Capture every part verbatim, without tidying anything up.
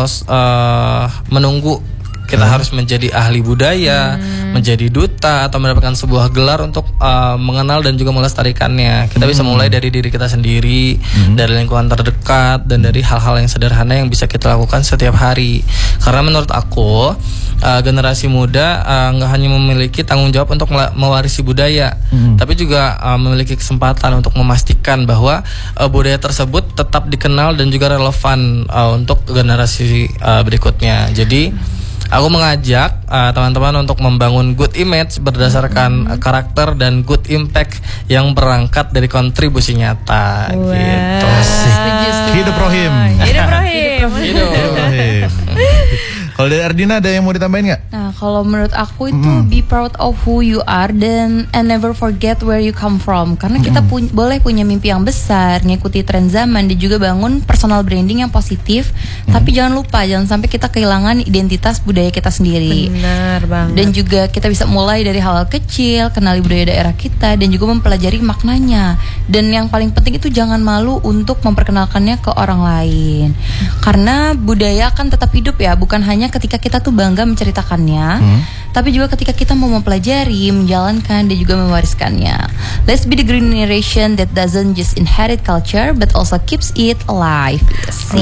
harus uh, menunggu kita hmm. harus menjadi ahli budaya, hmm. menjadi duta atau mendapatkan sebuah gelar untuk uh, mengenal dan juga melestarikannya. Kita hmm. bisa mulai dari diri kita sendiri, hmm. dari lingkungan terdekat dan dari hal-hal yang sederhana yang bisa kita lakukan setiap hari. Karena menurut aku uh, generasi muda uh, nggak hanya memiliki tanggung jawab untuk mewarisi budaya, hmm. tapi juga uh, memiliki kesempatan untuk memastikan bahwa uh, budaya tersebut tetap dikenal dan juga relevan uh, untuk generasi uh, berikutnya. Jadi aku mengajak uh, teman-teman untuk membangun good image berdasarkan uh, karakter dan good impact yang berangkat dari kontribusi nyata. Wow. Gitu. Hidup Rohim. Hidup Rohim. Hidup Rohim. Kalau dari Ardina ada yang mau ditambahin nggak? Nah, kalau menurut aku itu Mm. be proud of who you are dan and never forget where you come from. Karena kita pu- boleh punya mimpi yang besar, ngikuti tren zaman dan juga bangun personal branding yang positif. Mm. Tapi jangan lupa, jangan sampai kita kehilangan identitas budaya kita sendiri. Benar banget. Dan juga kita bisa mulai dari hal-hal kecil, kenali budaya daerah kita dan juga mempelajari maknanya. Dan yang paling penting itu jangan malu untuk memperkenalkannya ke orang lain. Karena budaya akan tetap hidup ya, bukan hanya ketika kita tuh bangga menceritakannya, hmm. tapi juga ketika kita mau mempelajari, menjalankan dan juga mewariskannya. Let's be the green generation that doesn't just inherit culture but also keeps it alive. Wow.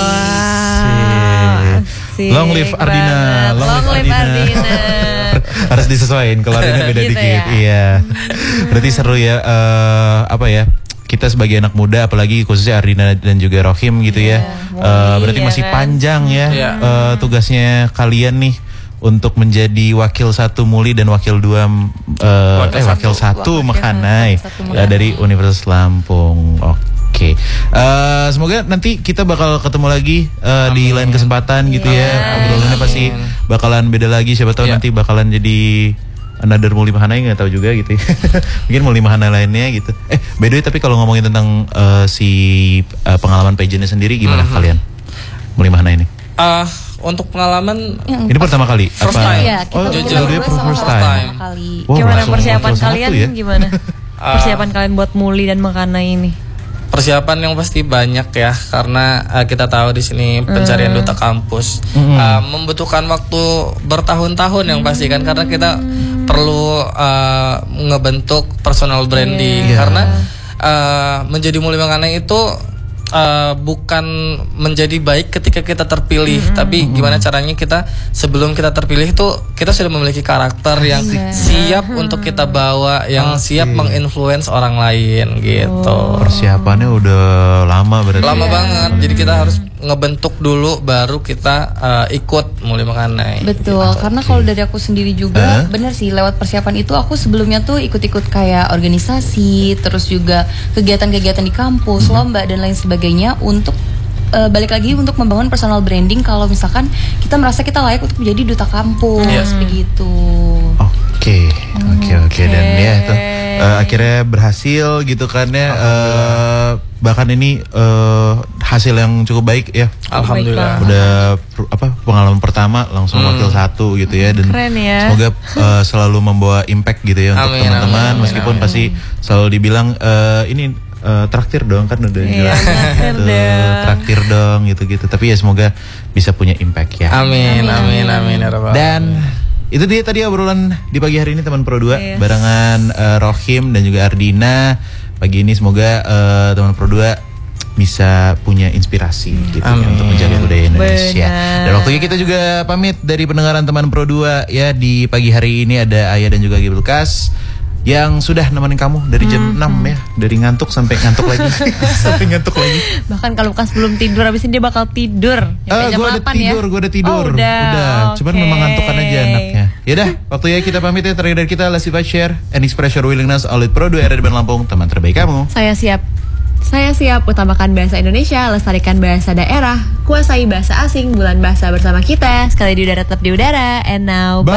Asik Long live Ardina. Long, Long live Ardina, Ardina. Harus disesuaikan kalau Ardina beda gitu dikit. Ya? Iya. Berarti seru ya, uh, apa ya? Kita sebagai anak muda, apalagi khususnya Ardina dan juga Rohim gitu yeah. ya, uh, berarti masih kan? panjang ya yeah. uh, tugasnya kalian nih untuk menjadi wakil satu Muli dan wakil dua uh, wakil eh satu. wakil satu Mekhanai uh, dari Universitas Lampung. Oke, okay. uh, semoga nanti kita bakal ketemu lagi uh, di lain kesempatan gitu yeah. ya. Obrolannya pasti bakalan beda lagi. Siapa tahu yeah. nanti bakalan jadi another Muli Mekhanai, nggak tahu juga gitu. Mungkin Muli Mekhanai lainnya gitu. Eh, by the way, tapi kalau ngomongin tentang uh, si uh, pengalaman pageantnya sendiri, gimana mm-hmm. kalian? Muli Mekhanai ini? Ah, uh, untuk pengalaman yang ini pertama kali? First apa? time. Ya, kita oh, jujur dia first, first time. time. Wow, gimana persiapan langsung kalian? ya? Gimana? Persiapan uh, kalian buat Muli dan Mekhanai ini? Persiapan yang pasti banyak ya, karena uh, kita tahu di sini pencarian mm. duta kampus mm. uh, membutuhkan waktu bertahun-tahun yang pasti kan, karena kita perlu uh, ngebentuk personal branding yeah. karena uh, menjadi Muli Mekhanai itu uh, bukan menjadi baik ketika kita terpilih, mm-hmm. tapi gimana caranya kita sebelum kita terpilih itu kita sudah memiliki karakter yang yeah. siap mm-hmm. untuk kita bawa, yang okay. siap menginfluence orang lain gitu. Oh. Persiapannya udah lama berarti. Lama ya. banget. Jadi kita harus ngebentuk dulu baru kita uh, ikut Muli Mekhanai. Betul, gitu. karena kalau dari aku sendiri juga huh? bener sih, lewat persiapan itu aku sebelumnya tuh ikut-ikut kayak organisasi, terus juga kegiatan-kegiatan di kampus, mm-hmm. lomba dan lain sebagainya untuk uh, balik lagi untuk membangun personal branding kalau misalkan kita merasa kita layak untuk menjadi duta kampus, yes. begitu. Oke, oke, oke, dan ya itu uh, akhirnya berhasil gitu kan ya. Uh, bahkan ini uh, hasil yang cukup baik ya. Alhamdulillah. Udah apa pengalaman pertama langsung hmm. wakil satu gitu ya, dan keren ya. Semoga uh, selalu membawa impact gitu ya untuk amin, teman-teman amin, meskipun amin. Pasti selalu dibilang uh, ini uh, traktir dong kan udah iya, jelas. Traktir dong. Traktir dong gitu-gitu. Tapi ya semoga bisa punya impact ya. Amin amin amin, amin. Dan itu dia tadi obrolan di pagi hari ini teman Pro dua yes. barengan uh, Rohim dan juga Ardina. Pagi ini semoga uh, teman Pro dua bisa punya inspirasi gitu ya, untuk menjaga budaya Indonesia. Benar. Dan waktunya kita juga pamit dari pendengaran teman Pro dua ya. Di pagi hari ini ada Ayah dan juga Gibel Kas yang sudah nemenin kamu dari jam hmm. enam ya, dari ngantuk sampai ngantuk lagi. Sampai ngantuk lagi. Bahkan kalau bukan sebelum tidur, habis ini dia bakal tidur. Ah, gue udah tidur, ya? gue udah tidur. Oh, udah. udah. Okay. Cuman memang ngantukan aja anaknya. Yaudah, waktunya kita pamit ya. Terakhir dari kita, let's share and express your willingness. Oleh Pro dua R R D Lampung, teman terbaik kamu. Saya siap. Saya siap utamakan bahasa Indonesia, lestarikan bahasa daerah, kuasai bahasa asing, bulan bahasa bersama kita. Sekali di udara tetap di udara. And now, bye.